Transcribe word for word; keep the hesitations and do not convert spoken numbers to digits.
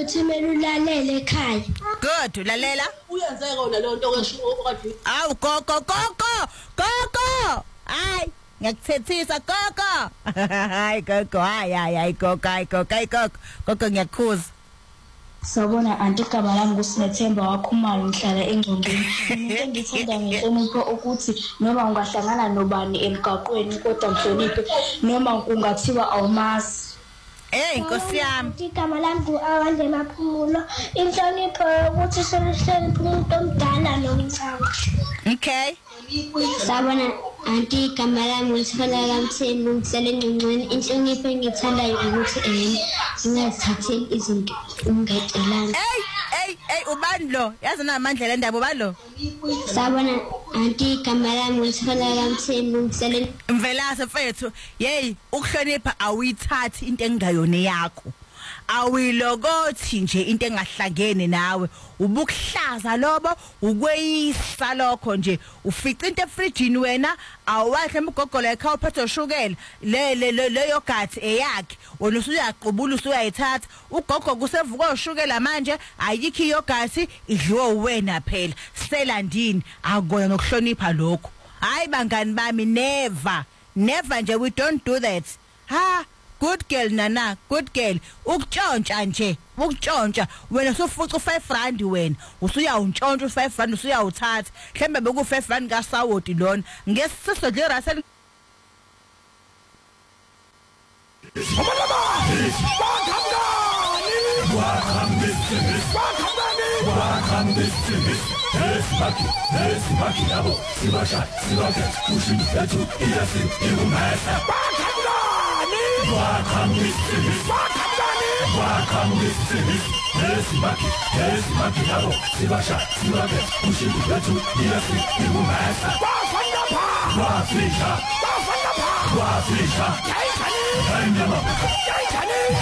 ukuthi kumele ulalele ekhaya. Good, ulalela. Uyenzeka wona leyo nto kwesho okade. Awu gogo gogo. Gogo. Hayi, ngiyakuthethisa gogo. Hayi gogo, hayi hayi gogo, hayi gogo, hayi gogo. Gogo ngiyakhuza. Sawubona anti igama lami kuSinethemba wakhumalo ngihlala engcongeni. Into engithanda ngenhlonipho ukuthi noma ungahlangana nobani emgaqweni kodwa mhloniphe noma kungathiwa awumazi. Hey Nkosi yami. Igama lami kuAwande Maphumulo. Inhlonipho ukuthi sihloniphe umuntu omdala nomncane. Okay. Sawubona anti igama lami ngisifana kaMthembu ngihlala engcongeni. Inhlonipho engithandayo ukuthi eh ngingazithatheli izinto ungecelanga. Hey hey hey ubani lo? Yazi namandla le ndaba ubani lo? Sawubona anti igama lami ngisifana kaMthembu ngihlala Mvelase mfethu, hey ukuhlonipha awuyithathi into engayona yakho. Awilokothi nje into engahlangene nawe, ubukuhlaza lobo, ukweyisa lokho nje, ufica into efridgini wena, awahle emgogolo yakhe uphethe ushukela, le le le yogurt eyakhe, wena usuyaqubula usuyayithatha, ugogo kusevuka ushukela manje, ayikho yogurt idliwe wena phela, selandini akona nokuhlonipha lokho. Hayi bangani bami, never, never nje, we don't do that. Ha, good girl nana, good girl. Ukutshontsha nje, ukutshontsha. Wena usufuca five rand wena, usuyawuntshontsha five rand usuyawuthatha. Mhlembe beku five rand ka sawoti lona. Ngesiso nje Russell. Yes, Maki, yes, Maki, Abo, Sibasha, Sibaka, Pushing, Betu, Ilasin, Ilumasa. Welcome with Simis, welcome with Simis. Yes, Maki, yes, Maki, Abo, Sibasha, Sibaka, Pushing, Betu, Ilasin, Ilumasa. Waflisha, Waflisha, Waflisha,